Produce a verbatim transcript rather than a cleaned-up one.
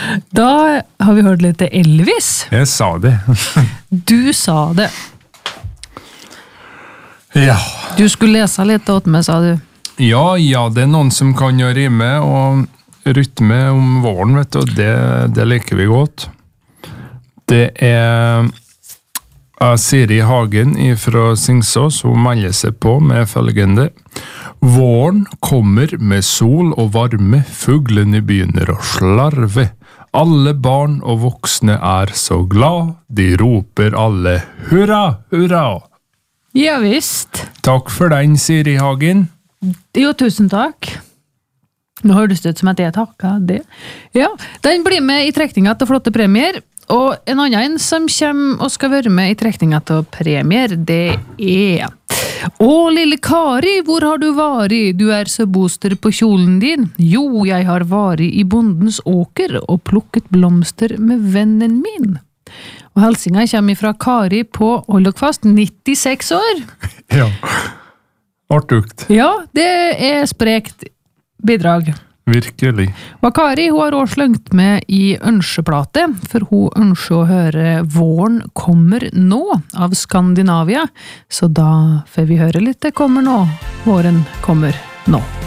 Da har vi hørt litt til Elvis. Jeg sa det. Du sa det. Ja. Du skulle lese litt åt meg, sa du. Ja, ja, det er noen som kan gjøre rime og rytme om våren, vet du, og det, det liker vi godt. Det er uh, Siri Hagen fra Singsås, hun melder seg på med følgende. Våren kommer med sol og varme, fuglene begynner å slarve. Alle barn og voksne er så glad, de roper alle hurra, hurra. Ja visst. Takk for den, Siri Hagen. Jo, tusen takk. Nå høres det ut som at jeg takket det. Ja, den blir med i trekninga til flotte premier, og en annen som kommer og skal være med i trekninga til premier, det er... Å, lille Kari, hvor har du vært? Du er så boster på kjolen din. Jo, jeg har vært i bondens åker og plukket blomster med vennen min. Og helsinga kommer fra Kari på, hold dere fast, nittiseks år. Ja, artugt. Ja, det er sprekt bidrag. Virkelig. Og Kari, hun har også slengt med i ønskeplate, for hun ønsker å høre Våren kommer nå av Skandinavia. Så da får vi høre litt Det kommer nå. Våren kommer nå.